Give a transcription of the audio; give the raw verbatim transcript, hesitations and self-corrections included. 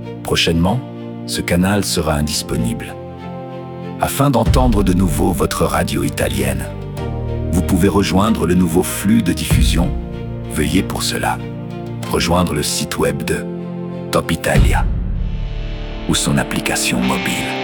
Prochainement, ce canal sera indisponible. Afin d'entendre de nouveau votre radio italienne, vous pouvez rejoindre le nouveau flux de diffusion. Veuillez pour cela rejoindre le site web de Top Italia ou son application mobile.